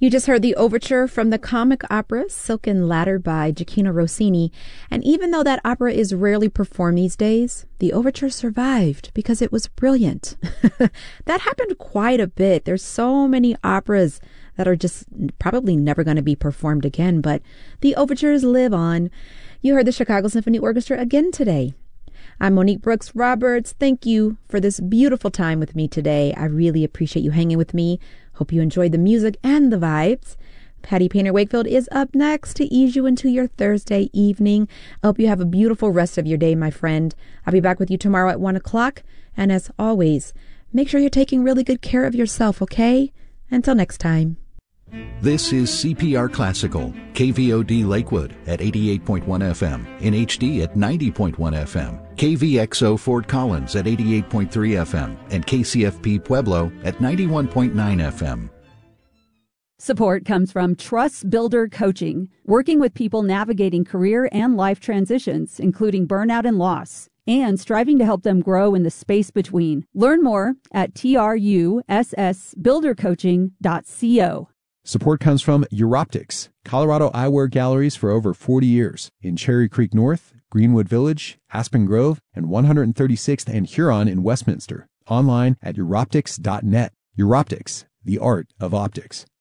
You just heard the overture from the comic opera Silken Ladder by Gioachino Rossini. And even though that opera is rarely performed these days, the overture survived because it was brilliant. That happened quite a bit. There's so many operas that are just probably never going to be performed again, but the overtures live on. You heard the Chicago Symphony Orchestra again today. I'm Monique Brooks Roberts. Thank you for this beautiful time with me today. I really appreciate you hanging with me. Hope you enjoyed the music and the vibes. Patty Painter Wakefield is up next to ease you into your Thursday evening. I hope you have a beautiful rest of your day, my friend. I'll be back with you tomorrow at 1 o'clock. And as always, make sure you're taking really good care of yourself, okay? Until next time. This is CPR Classical, KVOD Lakewood at 88.1 FM, in HD at 90.1 FM, KVXO Fort Collins at 88.3 FM, and KCFP Pueblo at 91.9 FM. Support comes from Trust Builder Coaching, working with people navigating career and life transitions, including burnout and loss, and striving to help them grow in the space between. Learn more at trussbuildercoaching.co. Support comes from Europtics, Colorado eyewear galleries for over 40 years in Cherry Creek North, Greenwood Village, Aspen Grove, and 136th and Huron in Westminster. Online at Europtics.net. Europtics, the art of optics.